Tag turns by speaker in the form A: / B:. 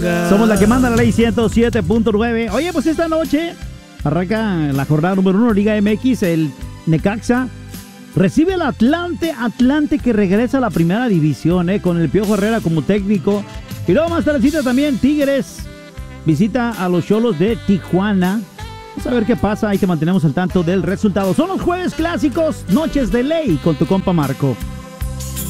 A: Somos la que manda la ley 107.9. Oye, pues esta noche arranca la jornada número 1, Liga MX. El Necaxa recibe al Atlante que regresa a la primera división, con el Piojo Herrera como técnico. Y luego más tardecita también Tigres visita a los Xolos de Tijuana. Vamos a ver qué pasa, ahí te mantenemos al tanto del resultado. Son los jueves clásicos, noches de ley con tu compa Marco.